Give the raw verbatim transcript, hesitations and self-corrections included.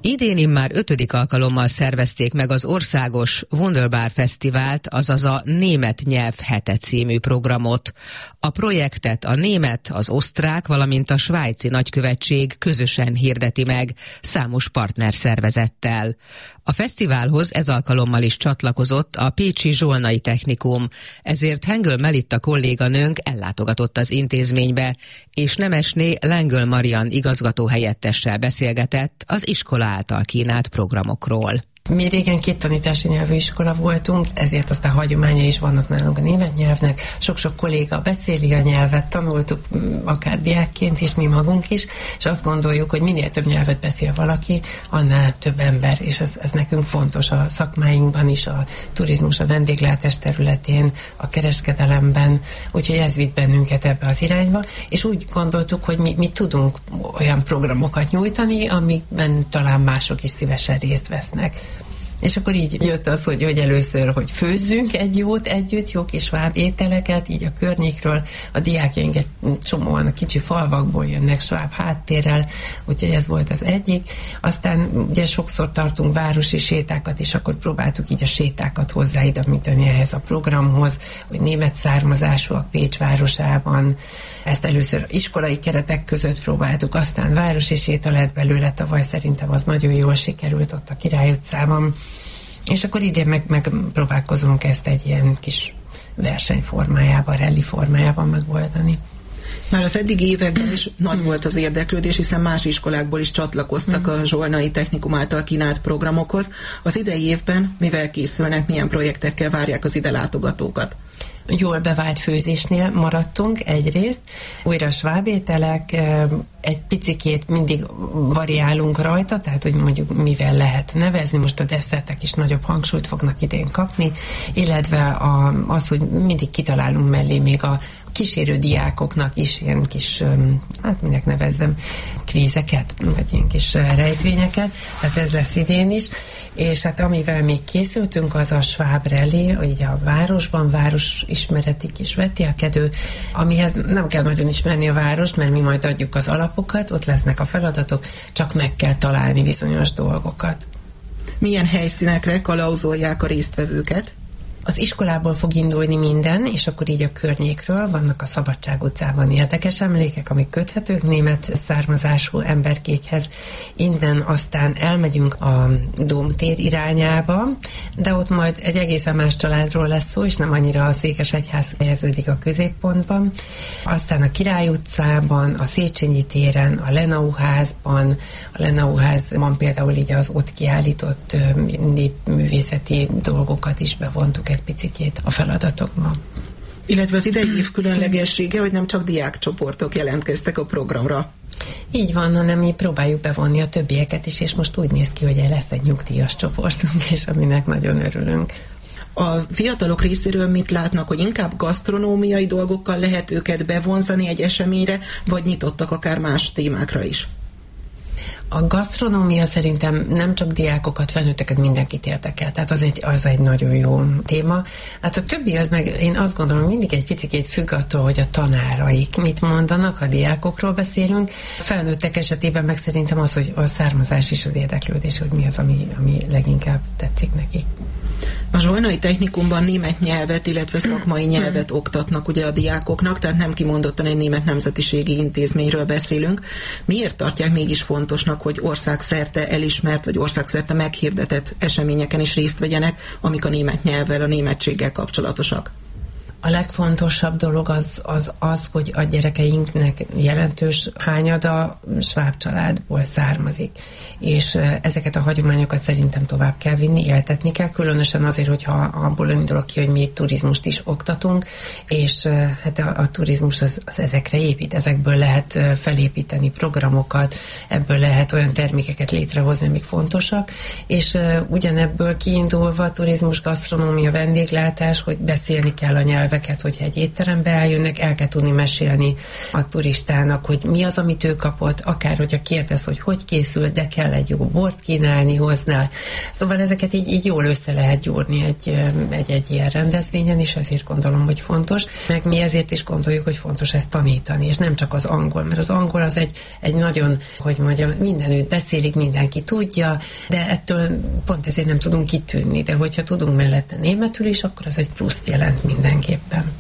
Idén immár ötödik alkalommal szervezték meg az országos Wunderbar Fesztivált, azaz a Német Nyelv Hete című programot. A projektet a német, az osztrák, valamint a svájci nagykövetség közösen hirdeti meg számos partnerszervezettel. A fesztiválhoz ez alkalommal is csatlakozott a pécsi Zsolnai Technikum, ezért Hengel Melitta kolléganőnk ellátogatott az intézménybe, és Nemesné Lengel Marian igazgatóhelyettessel beszélgetett az iskola által kínált programokról. Mi régen két tanítási nyelvű iskola voltunk, ezért aztán hagyománya is vannak nálunk a német nyelvnek. Sok-sok kolléga beszéli a nyelvet, tanultuk akár diákként is, mi magunk is, és azt gondoljuk, hogy minél több nyelvet beszél valaki, annál több ember, és ez, ez nekünk fontos a szakmáinkban is, a turizmus, a vendéglátás területén, a kereskedelemben, úgyhogy ez vitt bennünket ebbe az irányba, és úgy gondoltuk, hogy mi, mi tudunk olyan programokat nyújtani, amikben talán mások is szívesen részt vesznek. És akkor így jött az, hogy, hogy először, hogy főzzünk egy jót együtt, jó kis sváb ételeket, így a környékről, a diákjaink egy csomóan a kicsi falvakból jönnek sváb háttérrel, úgyhogy ez volt az egyik. Aztán ugye sokszor tartunk városi sétákat, és akkor próbáltuk így a sétákat hozzáidomítani ehhez a programhoz, hogy német származásúak Pécs városában. Ezt először iskolai keretek között próbáltuk, aztán városi séta lett belőle, tavaly szerintem az nagyon jól sikerült ott a Király utcában. És akkor idén meg, meg próbálkozunk ezt egy ilyen kis verseny formájában, rally formájában megoldani. Már az eddigi években is nagy volt az érdeklődés, hiszen más iskolákból is csatlakoztak a Zsolnai Technikum által kínált programokhoz. Az idei évben mivel készülnek, milyen projektekkel várják az ide látogatókat? Jól bevált főzésnél maradtunk egyrészt, újra svábételek, egy picikét mindig variálunk rajta, tehát hogy mondjuk mivel lehet nevezni, most a desszertek is nagyobb hangsúlyt fognak idén kapni, illetve a, az, hogy mindig kitalálunk mellé még a kísérő diákoknak is ilyen kis, hát minek nevezzem, kvízeket, vagy ilyen kis rejtvényeket, tehát ez lesz idén is, és hát amivel még készültünk, az a Schwab Rally, így a városban, város ismereti kis vetélkedő, amihez nem kell nagyon ismerni a várost, mert mi majd adjuk az alapokat, ott lesznek a feladatok, csak meg kell találni bizonyos dolgokat. Milyen helyszínekre kalauzolják a résztvevőket? Az iskolából fog indulni minden, és akkor így a környékről vannak a Szabadság utcában érdekes emlékek, amik köthetők német származású emberkékhez. Innen aztán elmegyünk a Dómtér irányába, de ott majd egy egészen más családról lesz szó, és nem annyira a Székesegyház helyeződik a középpontban. Aztán a Király utcában, a Széchenyi téren, a Lenau-házban, a Lenau-házban például így az ott kiállított népművészeti dolgokat is bevontuk egy picikét a feladatokban. Illetve az idei év különlegessége, hogy nem csak diákcsoportok jelentkeztek a programra. Így van, hanem mi próbáljuk bevonni a többieket is, és most úgy néz ki, hogy lesz egy nyugdíjas csoportunk, és aminek nagyon örülünk. A fiatalok részéről mit látnak, hogy inkább gasztronómiai dolgokkal lehet őket bevonzani egy eseményre, vagy nyitottak akár más témákra is? A gasztronómia szerintem nem csak diákokat, felnőtteket, mindenkit érdekel, tehát az egy, az egy nagyon jó téma. Hát a többi az meg, én azt gondolom, mindig egy picit függ attól, hogy a tanáraik mit mondanak, ha diákokról beszélünk. Felnőttek esetében meg szerintem az, hogy a származás is az érdeklődés, hogy mi az, ami, ami leginkább tetszik nekik. A Zsolnai Technikumban német nyelvet, illetve szakmai nyelvet oktatnak ugye a diákoknak, tehát nem kimondottan egy német nemzetiségi intézményről beszélünk. Miért tartják mégis fontosnak, hogy országszerte elismert, vagy országszerte meghirdetett eseményeken is részt vegyenek, amik a német nyelvvel, a németséggel kapcsolatosak? A legfontosabb dolog az, az az, hogy a gyerekeinknek jelentős hányada sváb családból származik. És ezeket a hagyományokat szerintem tovább kell vinni, éltetni kell, különösen azért, hogyha abból indulok ki, hogy mi turizmust is oktatunk, és hát a, a turizmus az, az ezekre épít, ezekből lehet felépíteni programokat, ebből lehet olyan termékeket létrehozni, amik fontosak, és ugyanebből kiindulva turizmus, gasztronómia, vendéglátás, hogy beszélni kell a nyelvet, nyelveket, hogyha egy étterembe eljönnek, el kell tudni mesélni a turistának, hogy mi az, amit ő kapott, akár hogyha kérdez, hogy hogy készült, de kell egy jó bort kínálni hozzá. Szóval ezeket így, így jól össze lehet gyúrni egy, egy, egy ilyen rendezvényen, és ezért gondolom, hogy fontos. Meg mi ezért is gondoljuk, hogy fontos ezt tanítani, és nem csak az angol, mert az angol az egy, egy nagyon, hogy mondjam, mindenütt beszélik, mindenki tudja, de ettől pont ezért nem tudunk kitűnni, de hogyha tudunk mellette németül is, akkor az egy pluszt jelent mindenképpen.